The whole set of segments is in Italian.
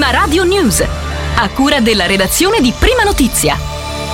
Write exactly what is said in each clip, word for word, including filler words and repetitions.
Prima Radio News, a cura della redazione di Prima Notizia.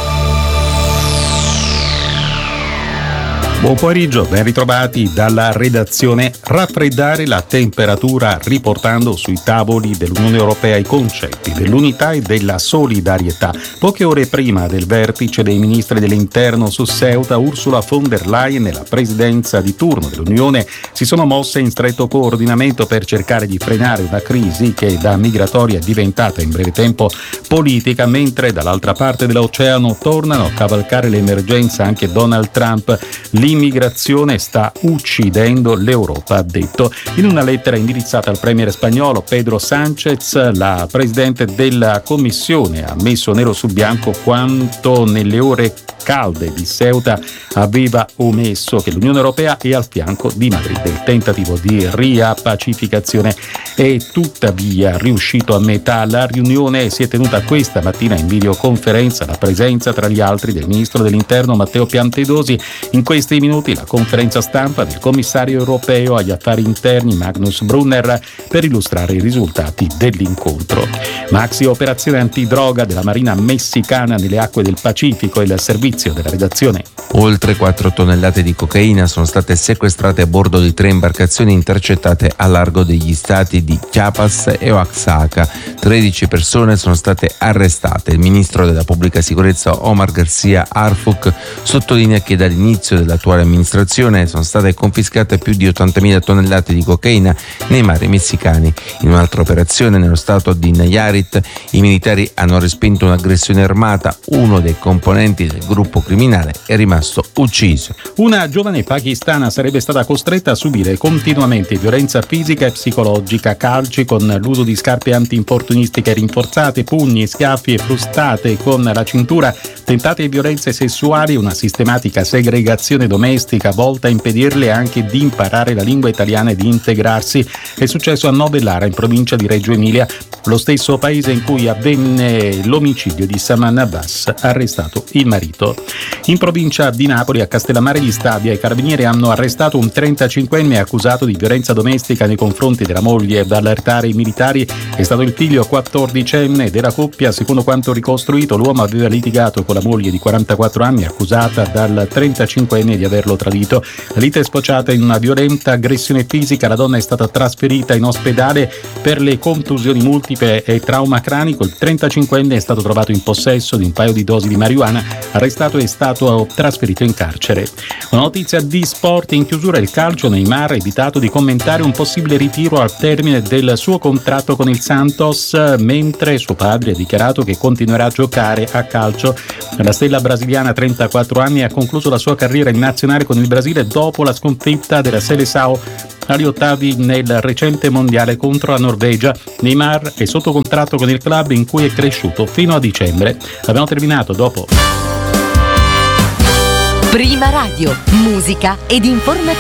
Buon pomeriggio, ben ritrovati dalla redazione. Raffreddare la temperatura riportando sui tavoli dell'Unione Europea i concetti dell'unità e della solidarietà. Poche ore prima del vertice dei ministri dell'interno su Ceuta, Ursula von der Leyen e la presidenza di turno dell'Unione si sono mosse in stretto coordinamento per cercare di frenare una crisi che da migratoria è diventata in breve tempo politica, mentre dall'altra parte dell'oceano tornano a cavalcare l'emergenza anche Donald Trump. L'immigrazione sta uccidendo l'Europa, ha detto. In una lettera indirizzata al premier spagnolo Pedro Sánchez, la presidente della Commissione ha messo nero su bianco quanto nelle ore calde di Ceuta aveva omesso, che l'Unione Europea è al fianco di Madrid. Il tentativo di riappacificazione è tuttavia riuscito a metà. La riunione si è tenuta questa mattina in videoconferenza, la presenza tra gli altri del ministro dell'interno Matteo Piantedosi. In questi minuti la conferenza stampa del commissario europeo agli affari interni Magnus Brunner per illustrare i risultati dell'incontro. Maxi operazione antidroga della Marina messicana nelle acque del Pacifico, il servizio della redazione. Oltre quattro tonnellate di cocaina sono state sequestrate a bordo di tre imbarcazioni intercettate a largo degli stati di Chiapas e Oaxaca. tredici persone sono state arrestate. Il ministro della pubblica sicurezza Omar Garcia Harfuch sottolinea che dall'inizio dell'attuale amministrazione sono state confiscate più di ottantamila tonnellate di cocaina nei mari messicani. In un'altra operazione nello stato di Nayarit i militari hanno respinto un'aggressione armata. Uno dei componenti del gruppo criminale è rimasto ucciso. Una giovane pakistana sarebbe stata costretta a subire continuamente violenza fisica e psicologica, calci con l'uso di scarpe antinfortunistiche rinforzate, pugni, schiaffi e frustate con la cintura, tentate violenze sessuali, una sistematica segregazione domestica volta a impedirle anche di imparare la lingua italiana e di integrarsi. È successo a Novellara, in provincia di Reggio Emilia, lo stesso paese in cui avvenne l'omicidio di Saman Abbas, arrestato il marito. In provincia di Napoli, a Castellammare di Stabia, i carabinieri hanno arrestato un trentacinquenne accusato di violenza domestica nei confronti della moglie. Ad allertare i militari è stato il figlio quattordicenne della coppia. Secondo quanto ricostruito, l'uomo aveva litigato con la moglie di quarantaquattro anni, accusata dal trentacinquenne di averlo tradito. La lite è sfociata in una violenta aggressione fisica. La donna è stata trasferita in ospedale per le contusioni multiple e trauma cranico. Il trentacinquenne è stato trovato in possesso di un paio di dosi di marijuana, arrestato e è stato trasferito in carcere. Una notizia di sport: in chiusura il calcio. Neymar ha evitato di commentare un possibile ritiro al termine del suo contratto con il Santos, mentre suo padre ha dichiarato che continuerà a giocare a calcio. La stella brasiliana, trentaquattro anni, ha concluso la sua carriera in nazionale con il Brasile dopo la sconfitta della Seleção agli ottavi nel recente mondiale contro la Norvegia. Neymar è sotto contratto con il club in cui è cresciuto fino a dicembre. Abbiamo terminato dopo. Prima Radio, musica ed informazione.